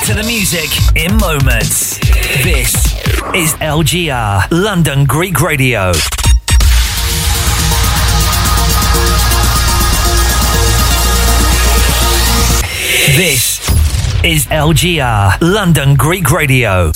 to the music in moments. This is LGR, London Greek Radio. This is LGR, London Greek Radio.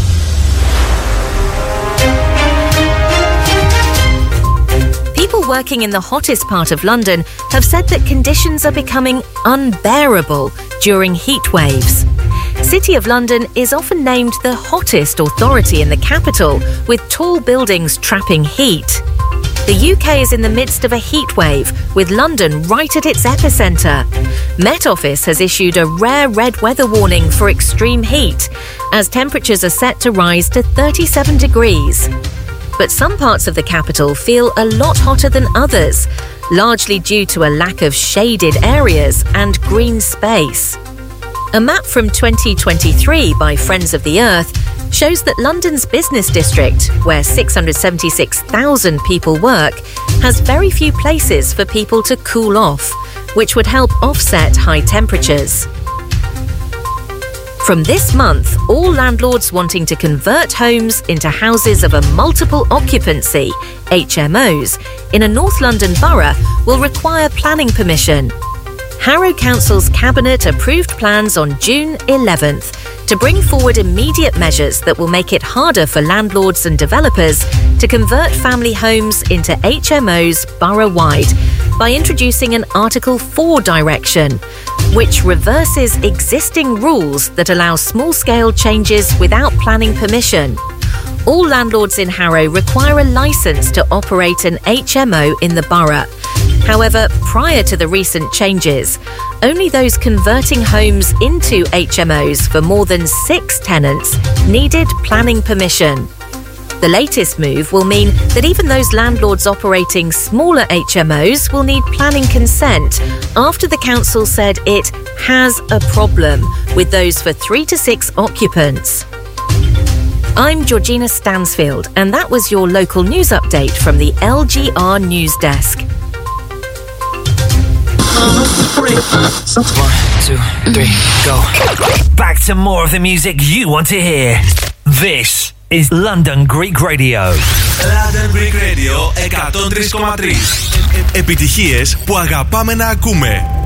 People working in the hottest part of London have said that conditions are becoming unbearable during heat waves. City of London is often named the hottest authority in the capital, with tall buildings trapping heat. The UK is in the midst of a heat wave, with London right at its epicentre. Met Office has issued a rare red weather warning for extreme heat, as temperatures are set to rise to 37 degrees. But some parts of the capital feel a lot hotter than others, largely due to a lack of shaded areas and green space. A map from 2023 by Friends of the Earth shows that London's business district, where 676,000 people work, has very few places for people to cool off, which would help offset high temperatures. From this month, all landlords wanting to convert homes into houses of a multiple occupancy, HMOs, in a North London borough will require planning permission. Harrow Council's Cabinet approved plans on June 11th to bring forward immediate measures that will make it harder for landlords and developers to convert family homes into HMOs borough-wide by introducing an Article 4 direction, which reverses existing rules that allow small-scale changes without planning permission. All landlords in Harrow require a licence to operate an HMO in the borough. However, prior to the recent changes, only those converting homes into HMOs for more than 6 tenants needed planning permission. The latest move will mean that even those landlords operating smaller HMOs will need planning consent after the council said it has a problem with those for 3 to 6 occupants. I'm Georgina Stansfield, and that was your local news update from the LGR News Desk. 1, 2, 3, go. Back to more of the music you want to hear. This is London Greek Radio. London Greek Radio 103,3. Επιτυχίες που αγαπάμε να ακούμε.